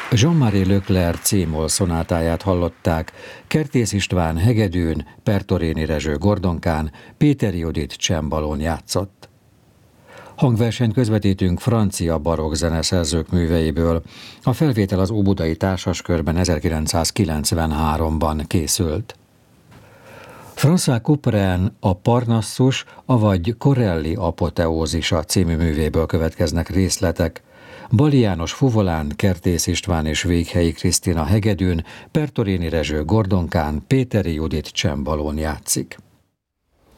Jean-Marie Leclerc C-moll szonátáját hallották, Kertész István hegedűn, Pertorény Rezső gordonkán, Péter Judit csembalón játszott. Hangversenyt közvetítünk francia barokk zeneszerzők műveiből. A felvétel az Óbudai Társaskörben 1993-ban készült. François Couperin a Parnassus, avagy Corelli apoteózisa című művéből következnek részletek. Bali János fuvolán, Kertész István és Véghelyi Krisztina hegedűn, Pertorény Rezső gordonkán, Péteri Judit csembalón játszik.